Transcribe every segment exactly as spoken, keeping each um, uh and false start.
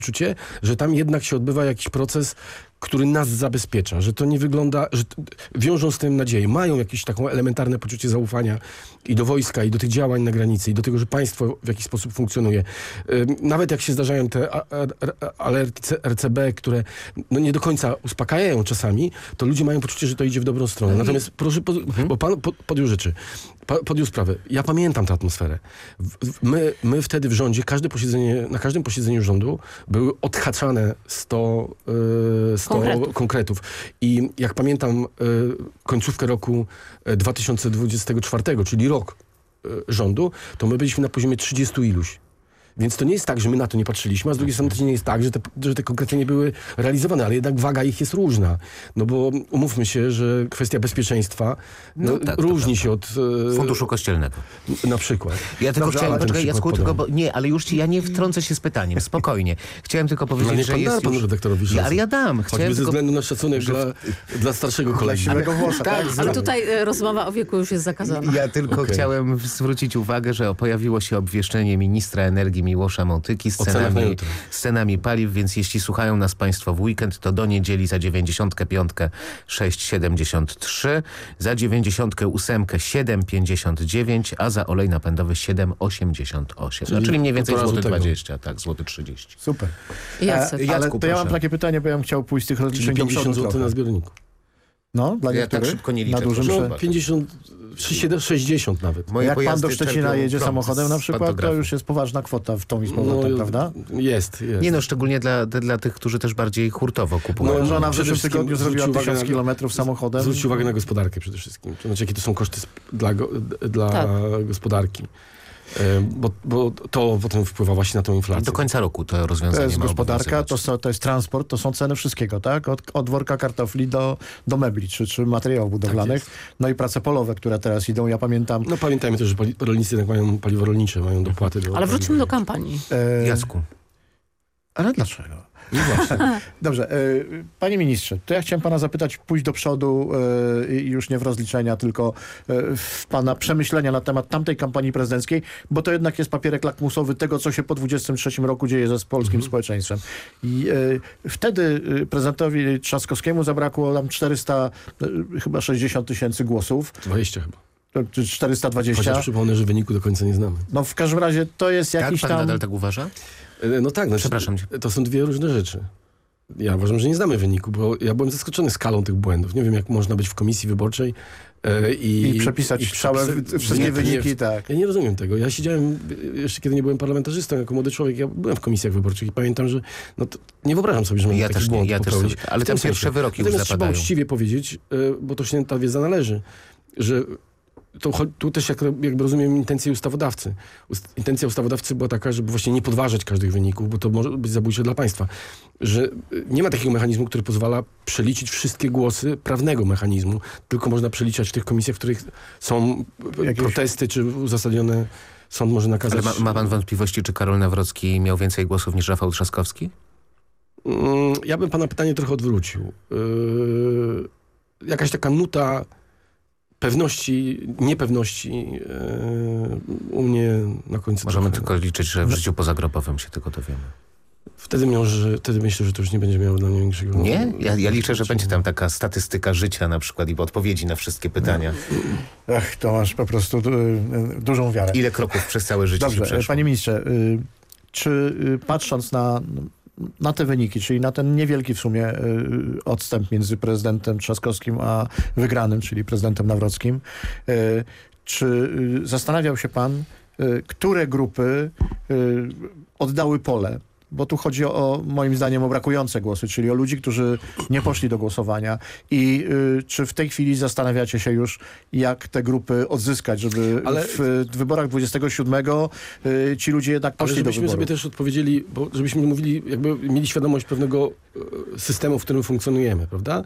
poczucie, że tam jednak się odbywa jakiś proces, który nas zabezpiecza, że to nie wygląda, że t- wiążą z tym nadzieję. Mają jakieś taką elementarne poczucie zaufania i do wojska, i do tych działań na granicy, i do tego, że państwo w jakiś sposób funkcjonuje. Ym, nawet jak się zdarzają te a- a- alerty R C B, które no nie do końca uspokajają czasami, to ludzie mają poczucie, że to idzie w dobrą stronę. Natomiast proszę, po, Mhm. bo pan po, podjął rzeczy. Pa, podjął sprawę. Ja pamiętam tę atmosferę. W- w- My, my wtedy w rządzie, każde posiedzenie, na każdym posiedzeniu rządu były odhaczane sto, yy, sto Konkretów. konkretów. I jak pamiętam yy, końcówkę roku yy, dwa tysiące dwudziestego czwartego, czyli rok yy, rządu, to my byliśmy na poziomie trzydziestu iluś. Więc to nie jest tak, że my na to nie patrzyliśmy, a z drugiej strony to nie jest tak, że te, że te konkrety nie były realizowane, ale jednak waga ich jest różna. No bo umówmy się, że kwestia bezpieczeństwa no, No tak, to różni prawda. się od... e, Funduszu Kościelnego. Na przykład. Ja tylko Dobrze, chciałem, ale ten poczekaj, przykład Jacku, tylko, podam. bo, nie, ale już ci, ja nie wtrącę się z pytaniem, spokojnie. Chciałem tylko No powiedzieć, nie że pan jest da panu już... redaktorowi Ja, szansę. ale ja dam. Choćby Chciałem ze tylko... względu na szacunek dla, dla starszego kolegi. Siwego włosa, tak? Ale tutaj e, rozmowa o wieku już jest zakazana. Ja tylko Okej. chciałem zwrócić uwagę, że pojawiło się obwieszczenie ministra energii Miłosza Motyki z O cenach na cenami, jutro. z cenami paliw, więc jeśli słuchają nas państwo w weekend, to do niedzieli za dziewięćdziesiątkę piątkę sześć siedemdziesiąt trzy, za dziewięćdziesiątkę ósemkę siedem pięćdziesiąt dziewięć, a za olej napędowy siedem osiemdziesiąt osiem. Czyli, Czyli czyli mniej więcej półtora złoty złotego. dwadzieścia, tak, złoty trzydzieści. Super. Jacek. E, Jacku, ale to ja mam proszę. takie pytanie, bo ja bym chciał pójść z tych Czyli rozliczeń do pięćdziesiąt przodu złotych trochę. na zbiorniku. No, dla Ja niektórych. tak szybko nie liczę, Na dużym proszę prze- bardzo. pięćdziesiąt, sześćdziesiąt nawet. Moje Jak pan pojazdy do Szczecina czerpią jedzie prąd samochodem na z przykład, to pantografu. już jest poważna kwota w tą i z powrotem, prawda? Jest, jest. Nie no, szczególnie dla, dla tych, którzy też bardziej hurtowo kupują. No, Żona w przede zeszłym wszystkim tygodniu zrobiła zwróć uwagę tysiąc na- kilometrów samochodem. Zwróćcie uwagę na gospodarkę przede wszystkim. To znaczy, jakie to są koszty sp- dla, go, dla Tak. gospodarki. E, Bo, bo to potem wpływa właśnie na tą inflację. Do końca roku to rozwiązanie To jest ma gospodarka, to, obowiązywać. są, to jest transport, to są ceny wszystkiego, tak? Od, od worka kartofli do, do mebli, czy, czy materiałów budowlanych. Tak No i prace polowe, które teraz idą, ja pamiętam... No pamiętajmy też, że pali- rolnicy jednak mają paliwo rolnicze, mają dopłaty do... Ale wróćmy do kampanii. E, Jacku. Ale dlaczego? No właśnie. Dobrze, e, panie ministrze, to ja chciałem pana zapytać, pójść do przodu e, i już nie w rozliczenia, tylko e, w pana przemyślenia na temat tamtej kampanii prezydenckiej, bo to jednak jest papierek lakmusowy tego, co się po dwudziestym trzecim roku dzieje ze z polskim Mhm. społeczeństwem. I e, wtedy e, prezydentowi Trzaskowskiemu zabrakło tam czterysta, e, chyba sześćdziesiąt tysięcy głosów, dwadzieścia chyba. czy czterysta dwadzieścia. Chociaż przypomnę, że wyniku do końca nie znamy. No w każdym razie to jest Tak, jakiś pan tam... nadal tak uważa? E, No tak, znaczy, Przepraszam cię. to są dwie różne rzeczy. Ja uważam, że nie znamy wyniku, bo ja byłem zaskoczony skalą tych błędów. Nie wiem, jak można być w komisji wyborczej e, i... I przepisać całe wy- wszystkie Nie, wyniki, nie, tak. Ja nie rozumiem tego. Ja siedziałem, e, jeszcze kiedy nie byłem parlamentarzystą, jako młody człowiek, ja byłem w komisjach wyborczych i pamiętam, że no to nie wyobrażam sobie, że mamy Ja taki też nie, błąd ja też popełnić. sobie- ale W tym tam pierwsze sensie. wyroki już Natomiast trzeba zapadają. uczciwie powiedzieć, e, bo to się ta wiedza należy, że to, cho- tu też jak, jakby rozumiem intencję ustawodawcy. Ust- intencja ustawodawcy była taka, żeby właśnie nie podważać każdych wyników, bo to może być zabójcze dla państwa. Że y, nie ma takiego mechanizmu, który pozwala przeliczyć wszystkie głosy prawnego mechanizmu, tylko można przeliczać w tych komisjach, w których są y, Jakieś- protesty, czy uzasadnione sąd może nakazać... Ale ma, ma pan wątpliwości, czy Karol Nawrocki miał więcej głosów niż Rafał Trzaskowski? Mm, Ja bym pana pytanie trochę odwrócił. Yy, jakaś taka nuta pewności, niepewności yy, u mnie na końcu. Możemy trochę. tylko liczyć, że w życiu pozagropowym się tego dowiemy. Wtedy, miał, że, wtedy myślę, że to już nie będzie miało dla mnie większego... Nie? Ja, ja liczę, że będzie tam taka statystyka życia na przykład i odpowiedzi na wszystkie pytania. Ach, to masz po prostu y, y, dużą wiarę. Ile kroków przez całe życie się Dobrze, przeszło? panie ministrze, y, czy y, patrząc na, na te wyniki, czyli na ten niewielki w sumie y, odstęp między prezydentem Trzaskowskim a wygranym, czyli prezydentem Nawrockim, y, czy y, zastanawiał się pan, y, które grupy y, oddały pole? Bo tu chodzi o, o, moim zdaniem, o brakujące głosy, czyli o ludzi, którzy nie poszli do głosowania. I y, czy w tej chwili zastanawiacie się już, jak te grupy odzyskać, żeby Ale- w, w wyborach dwudziestego siódmego y, ci ludzie jednak Ale poszli do żebyśmy wyborów? sobie też odpowiedzieli, bo żebyśmy mówili, jakby mieli świadomość pewnego e, systemu, w którym funkcjonujemy, prawda?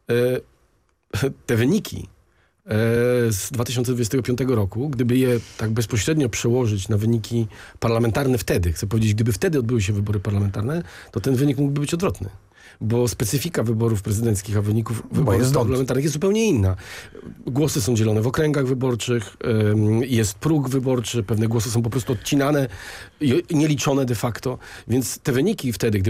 E, te wyniki e, z dwa tysiące dwudziestego piątego roku, gdyby je tak bezpośrednio przełożyć na wyniki parlamentarne wtedy, chcę powiedzieć, gdyby wtedy odbyły się wybory parlamentarne, to ten wynik mógłby być odwrotny. bo specyfika wyborów prezydenckich, a wyników jest wyborów stąd. parlamentarnych jest zupełnie inna. Głosy są dzielone w okręgach wyborczych, ym, jest próg wyborczy, pewne głosy są po prostu odcinane, i nieliczone de facto, więc te wyniki wtedy, gdy